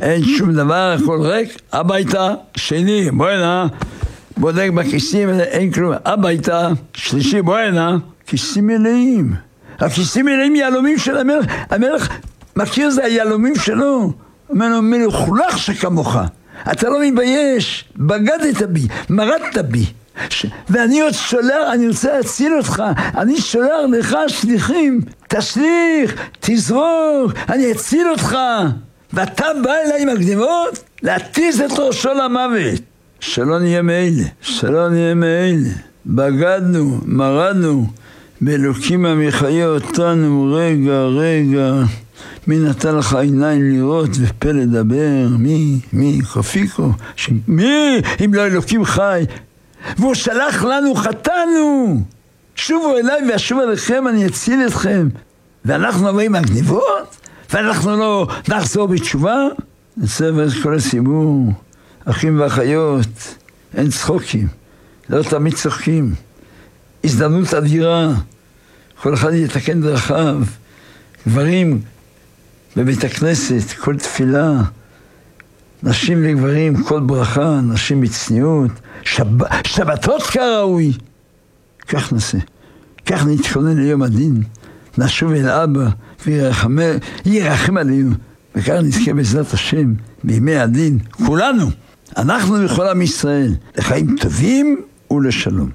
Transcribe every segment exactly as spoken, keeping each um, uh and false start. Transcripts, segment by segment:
אין שום דבר, הכל ריק, הביתה, שני, בוא הנה, בודק בכיסים, אין כלום, הביתה, שלישי, בוא הנה, כיסים מלאים, הכיסים מלאים יהלומים של המלך, המלך מכיר זה היהלומים שלו, אמרנו מלוכלך שכמוך, אתה לא מתבייש, בגדת בי, מרדת בי, ש... ואני עוד שולח, אני רוצה להציל אותך, אני שולח לך שליחים, תשליך, תזרוק, אני אציל אותך, ואתה בא אליי עם הגניבות, להתיז את ראשו למוות. שלא נהיה מאלה, שלא נהיה מאלה, בגדנו, מרדנו, באלוקים המחיה אותנו, רגע, רגע, מי נתן לך עיניים לראות ופה לדבר? מי? מי? חפיקו? ש... מי? אם לא אלוקים חי? והוא שלח לנו, חטאנו, שובו אליי ואשוב עליכם, אני אציל אתכם. ואנחנו נבוא עם הגניבות? ואנחנו לא נחזור בתשובה? נסבר את כל הציבור, אחים ואחיות, אין צחוקים, לא תמיד צוחקים, הזדמנות אדירה, כל אחד יתקן דרכיו, גברים בבית הכנסת, כל תפילה, נשים לגברים, כל ברכה, נשים בצניעות, שב... שבתות כראוי, כך נעשה, כך נתכונן ליום הדין, נשוב אל אבא וירחם עלינו, וכך נזכה בעזרת השם בימי הדין, כולנו, אנחנו וכל עם ישראל, לחיים טובים ולשלום.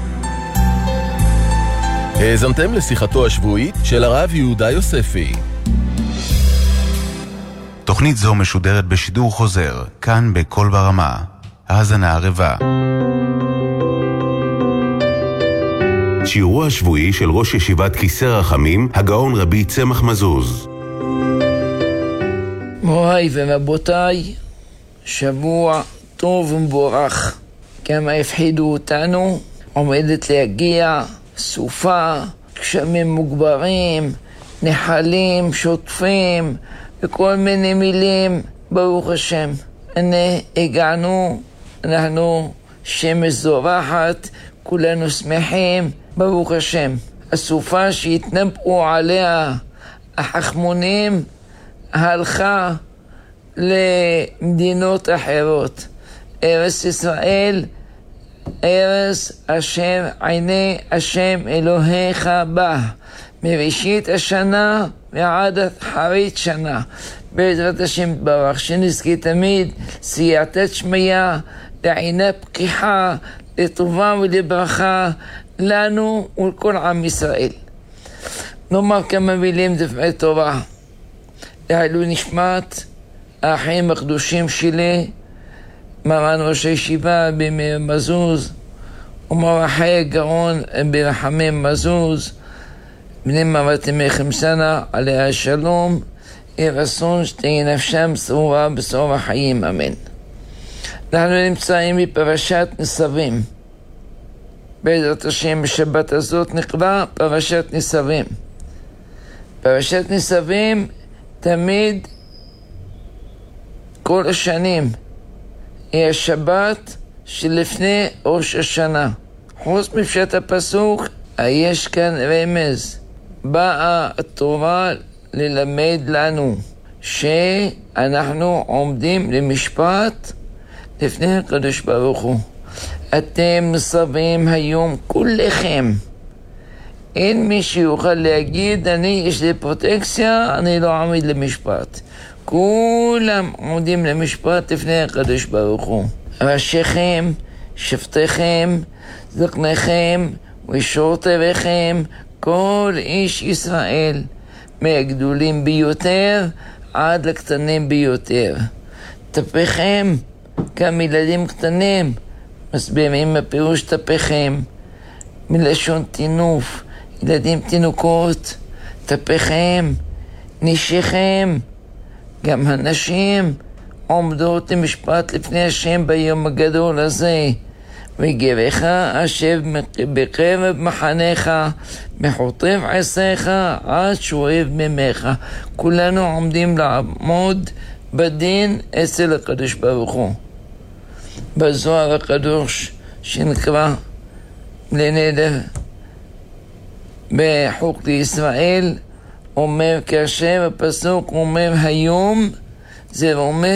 האזנתם לשיחתו השבועית של הרב יהודה יוספי. תוכנית זו משודרת בשידור חוזר, כאן בכל ברמה. האזנה ערבה. שיעורו השבועי של ראש ישיבת כיסא רחמים, הגאון רבי צמח מזוז. מוריי ורבותיי, שבוע טוב ומבורך. כמה הפחידו אותנו, עומדת להגיע סופה, גשמים מוגברים, נחלים שוטפים וכל מיני מילים. ברוך השם, הנה הגענו, אנחנו שמש זורחת, כולנו שמחים, ברוך השם. הסופה שהתנבאו עליה החכמונים הלכה למדינות אחרות. ארץ ישראל, ארץ אשר עיני השם אלוהיך בה, מראשית השנה ועד אחרית שנה. בעזרת השם ברך, שנזכה תמיד סייעתא שמיא, לעיני פקיחה, לטובה ולברכה לנו ולכל עם ישראל. נאמר כמה מילים דברי תורה לעילוי נשמת האחים הקדושים שלי, מרן ראש הישיבה במאיר מזוז ומרחי הגאון ברחמים מזוז, בני מרת אמי חמסנה עליה השלום, יהי רצון שתהי נפשם צרורה בצרור החיים, אמן. אנחנו נמצאים בפרשת ניצבים. בעזרת השם בשבת הזאת נקרא פרשת ניצבים. פרשת ניצבים תמיד כל השנים היא השבת שלפני ראש השנה. חוץ מפשט הפסוק, יש כאן רמז. באה התורה ללמד לנו שאנחנו עומדים למשפט לפני הקדוש ברוך הוא. אתם ניצבים היום כולכם. אין מי שיוכל להגיד, אני יש לי פרוטקציה, אני לא עומד למשפט. כולם עומדים למשפט לפני הקדוש ברוך הוא. ראשיכם, שבטיכם, זקניכם ושורתיכם, כל איש ישראל, מהגדולים ביותר עד לקטנים ביותר. טפיכם, גם ילדים קטנים, מסבירים הפירוש טפיכם, מלשון תינוף, ילדים תינוקות, טפיכם, נשיכם, גם הנשים עומדות למשפט לפני השם ביום הגדול הזה. וגרך אשר בקרב מחניך, מחוטב עשיך עד שואב ממך. כולנו עומדים לעמוד בדין אצל הקדוש ברוך הוא. בזוהר הקדוש שנקרא לנדר בחוק לישראל אומר, כאשר הפסוק אומר היום, זה אומר